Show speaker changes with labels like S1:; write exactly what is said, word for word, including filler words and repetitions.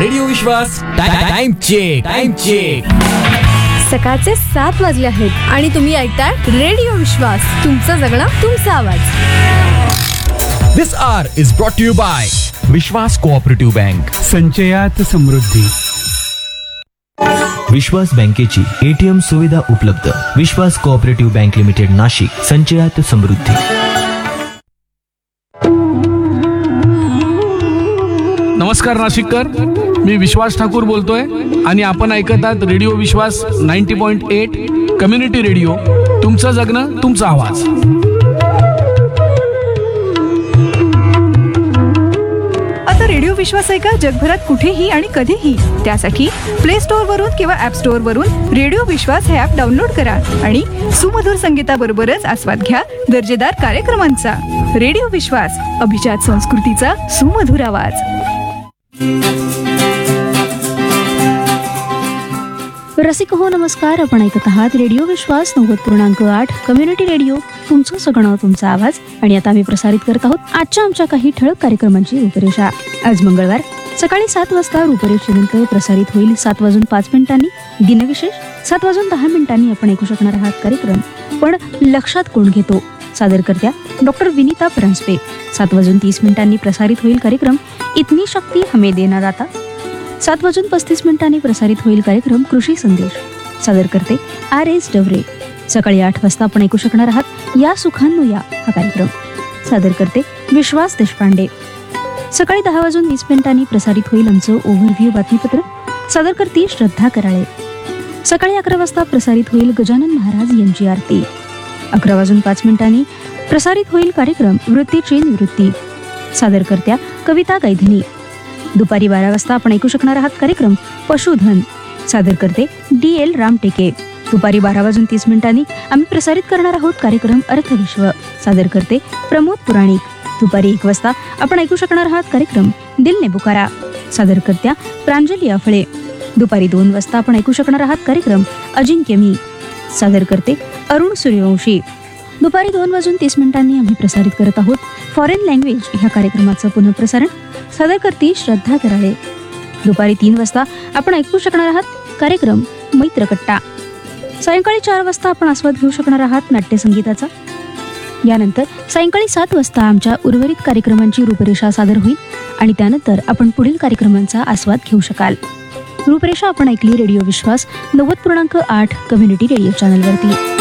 S1: Radio विश्वास time check time check.
S2: सकाळचे सात वाजले आहेत आणि तुम्ही ऐकताय रेडिओ विश्वास, तुमचं जगणं तुमचा आवाज.
S1: This hour is brought to you by Vishwas cooperative bank.
S3: संचयात समृद्धी.
S4: विश्वास बँकेची एटीएम सुविधा उपलब्ध. विश्वास कोऑपरेटिव्ह बँक लिमिटेड नाशिक. संचयात समृद्धी.
S5: नमस्कार नाशिककर, मी विश्वास ठाकूर बोलतोय आणि आपण ऐकत आहात रेडिओ विश्वास ninety point eight community radio, तुमचं जगणं तुमचा आवाज.
S6: आता रेडिओ विश्वास ऐका जगभरात कुठेही आणि कधीही. त्यासाठी प्ले स्टोअर वरून किंवा ऍप स्टोअर वरून रेडिओ विश्वास हे ऍप डाउनलोड करा आणि सुमधुर संगीताबरोबरच आस्वाद घ्या दर्जेदार कार्यक्रमांचा. रेडिओ विश्वास, अभिजात संस्कृतीचा सुमधुर आवाज.
S7: रसिक हो नमस्कार, आपण ऐकत आहात रेडिओ विश्वास नव्वद पूर्णांक आठ कम्युनिटी रेडिओ, तुमचं सगळं तुमचा आवाज. आणि आता आम्ही प्रसारित करत आहोत आजच्या आमच्या काही ठळक कार्यक्रमांची रूपरेषा. आज मंगळवार सकाळी सात वाजता रूपरेषेनंतर प्रसारित होईल सात वाजून पाच मिनिटांनी दिनविशेष. सात वाजून दहा मिनिटांनी आपण ऐकू शकणार आहात कार्यक्रम पण लक्षात कोण घेतो, सादरकर्त्या डॉक्टर विनीता परांजपे. सात वाजून तीस मिनिटांनी प्रसारित होईल कार्यक्रम इतनी शक्ती हमें देना दाता. सात वाजून पस्तीस मिनिटांनी प्रसारित होईल कार्यक्रम कृषी संदेश, सादर करते आर एस डवरे. सकाळी आठ वाजता आपण ऐकू शकणार आहात या सुखांनो या हा कार्यक्रम, सादर करते विश्वास देशपांडे. सकाळी दहा वाजून वीस मिनिटांनी प्रसारित होईल आमचं ओव्हरव्ह्यू बातमीपत्र, सादर करते श्रद्धा कराळे. सकाळी अकरा वाजता प्रसारित होईल गजानन महाराज यांची आरती. अकरा वाजून पाच मिनिटांनी प्रसारित होईल कार्यक्रम वृत्तीची निवृत्ती, सादर करत्या कविता गायधनी. दुपारी बारा वाजता आपण ऐकू शकणार आहात कार्यक्रम पशुधन, सादर करते डी एल रामटेके. दुपारी बारा वाजून तीस मिनिटांनी आम्ही प्रसारित करणार आहोत कार्यक्रम अर्थविश्व, सादर करते प्रमोद पुराणिक. दुपारी एक वाजता आपण ऐकू शकणार आहात कार्यक्रम दिल ने पुकारा, सादर करत्या प्रांजली आफळे. दुपारी दोन वाजता आपण ऐकू शकणार आहात कार्यक्रम अजिंक्य मी, सादर करते अरुण सूर्यवंशी. दुपारी दोन वाजून तीस मिनिटांनी आम्ही प्रसारित करत आहोत फॉरेन लँग्वेज ह्या कार्यक्रमाचं पुनःप्रसारण, सादर करते श्रद्धा कराळे. दुपारी तीन वाजता आपण ऐकू शकणार आहात कार्यक्रम मैत्रकट्टा. सायंकाळी चार वाजता आपण आस्वाद घेऊ शकणार आहात नाट्यसंगीताचा. यानंतर सायंकाळी सात वाजता आमच्या उर्वरित कार्यक्रमांची रूपरेषा सादर होईल आणि त्यानंतर आपण पुढील कार्यक्रमांचा आस्वाद घेऊ शकाल. रूपरेषा आपण ऐकली रेडिओ विश्वास नव्वद पूर्णांक आठ कम्युनिटी रेडिओ चॅनलवरती.